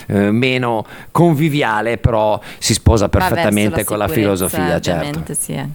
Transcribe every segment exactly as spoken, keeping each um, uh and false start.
eh, meno conviviale, però si sposa perfettamente la con la filosofia, certo. Sì, eh.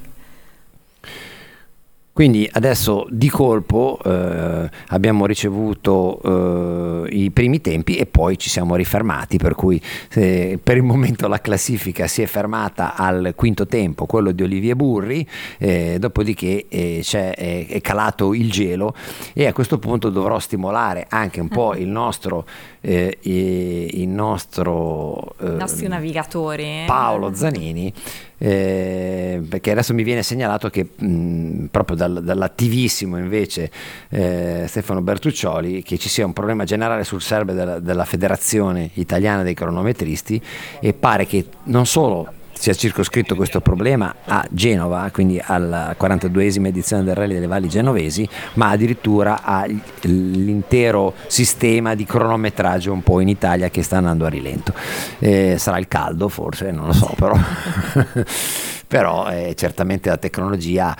Quindi adesso di colpo eh, abbiamo ricevuto eh, i primi tempi e poi ci siamo rifermati, per cui eh, per il momento la classifica si è fermata al quinto tempo, quello di Olivier Burri, eh, dopodiché eh, c'è, è, è calato il gelo e a questo punto dovrò stimolare anche un po' il nostro eh, il nostro eh, i nostri navigatori Paolo Zanini, eh, perché adesso mi viene segnalato che mh, proprio dal, dall'attivissimo invece eh, Stefano Bertuccioli che ci sia un problema generale sul server della, della Federazione Italiana dei Cronometristi, e pare che non solo sia circoscritto questo problema a Genova, quindi alla quarantaduesima edizione del Rally delle Valli Genovesi, ma addirittura all'intero sistema di cronometraggio un po' in Italia che sta andando a rilento. Eh, sarà il caldo forse, non lo so, però però eh, certamente la tecnologia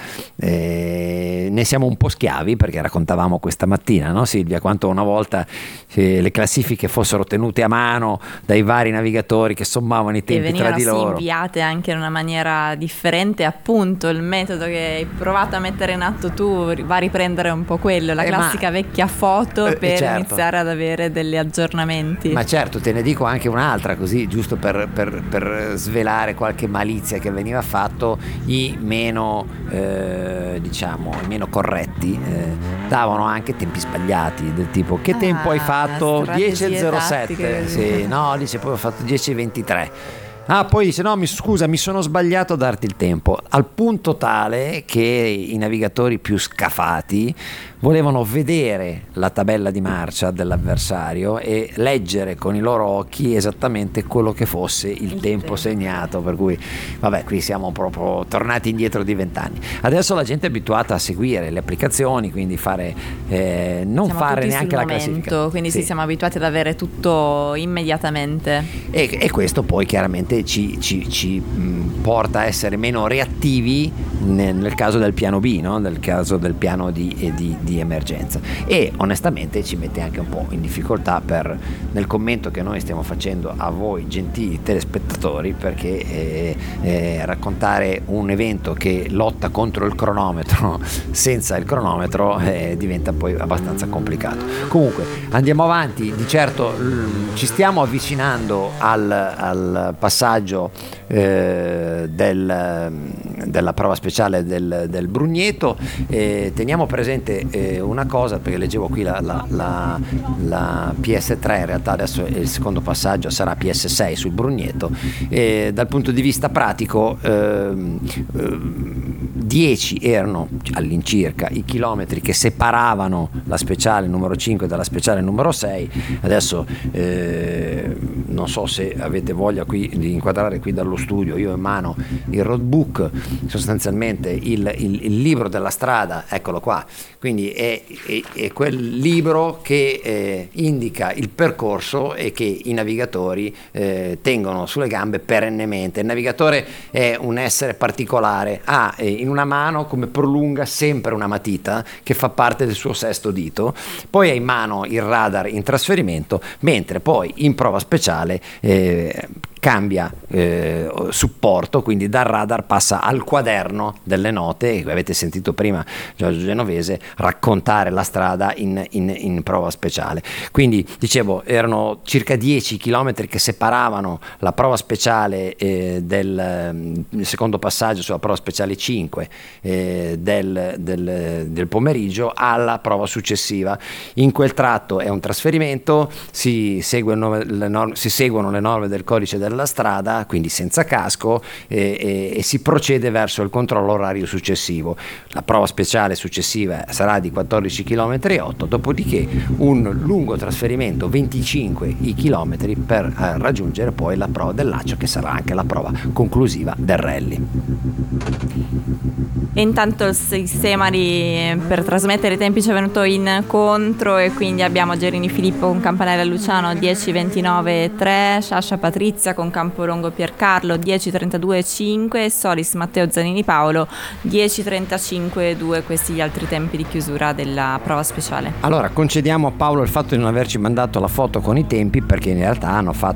eh, ne siamo un po' schiavi, perché raccontavamo questa mattina, no Silvia, quanto una volta eh, le classifiche fossero tenute a mano dai vari navigatori che sommavano i tempi tra di loro, inviate anche in una maniera differente. Appunto il metodo che hai provato a mettere in atto tu va a riprendere un po' quello, la eh, classica ma, vecchia foto eh, per certo. iniziare ad avere degli aggiornamenti. Ma certo, te ne dico anche un'altra, così giusto per, per, per svelare qualche malizia che veniva fatto. I meno eh, diciamo i meno corretti eh, davano anche tempi sbagliati, del tipo che ah, tempo hai fatto? dieci e zero sette, sì, no, dice poi ho fatto dieci e ventitré. Ah, poi dice no, mi, scusa, mi sono sbagliato a darti il tempo, al punto tale che i navigatori più scafati volevano vedere la tabella di marcia dell'avversario e leggere con i loro occhi esattamente quello che fosse il, il tempo, tempo segnato, per cui vabbè, qui siamo proprio tornati indietro di vent'anni. Adesso la gente è abituata a seguire le applicazioni, quindi fare eh, non siamo fare neanche la momento, classifica, quindi sì. sì, siamo abituati ad avere tutto immediatamente e, e questo poi chiaramente ci, ci, ci mh, porta a essere meno reattivi nel, nel caso del piano B, no? Nel caso del piano di, di, di emergenza, e onestamente ci mette anche un po' in difficoltà per nel commento che noi stiamo facendo a voi gentili telespettatori, perché eh, eh, raccontare un evento che lotta contro il cronometro senza il cronometro eh, diventa poi abbastanza complicato. Comunque andiamo avanti, di certo l- ci stiamo avvicinando al, al passaggio eh, del, della prova speciale del, del Brugneto. Eh, teniamo presente eh, una cosa, perché leggevo qui la, la, la, la P S tre, in realtà adesso il secondo passaggio sarà P S sei sul Brugneto, e dal punto di vista pratico ehm, ehm, dieci erano all'incirca i chilometri che separavano la speciale numero cinque dalla speciale numero sei. Adesso eh, non so se avete voglia qui di inquadrare qui dallo studio, io ho in mano il roadbook, sostanzialmente il, il, il libro della strada, eccolo qua, quindi è, è, è quel libro che eh, indica il percorso e che i navigatori eh, tengono sulle gambe perennemente. Il navigatore è un essere particolare, ha eh, in una mano, come prolunga sempre una matita che fa parte del suo sesto dito, poi ha in mano il radar in trasferimento, mentre poi in prova speciale eh, cambia eh, supporto, quindi dal radar passa al quaderno delle note. Avete sentito prima Giorgio Genovese raccontare la strada in, in, in prova speciale. Quindi dicevo, erano circa dieci chilometri che separavano la prova speciale eh, del il secondo passaggio sulla prova speciale cinque eh, del, del, del pomeriggio alla prova successiva. In quel tratto è un trasferimento, si, segue il nome, le norme, si seguono le norme del codice della strada, quindi senza casco, e, e, e si procede verso il controllo orario successivo. La prova speciale successiva sarà di quattordici chilometri e otto, dopodiché un lungo trasferimento venticinque i chilometri per eh, raggiungere poi la prova del Lacio, che sarà anche la prova conclusiva del rally. E intanto il sistema di, per trasmettere i tempi ci è venuto incontro, e quindi abbiamo Gerini Filippo con Campanella Luciano dieci ventinove tre, Sciascia Patrizia con Campolongo Piercarlo dieci trentadue cinque, Solis Matteo Zanini Paolo dieci trentacinque due. Questi gli altri tempi di chiusura della prova speciale. Allora concediamo a Paolo il fatto di non averci mandato la foto con i tempi, perché in realtà hanno fatto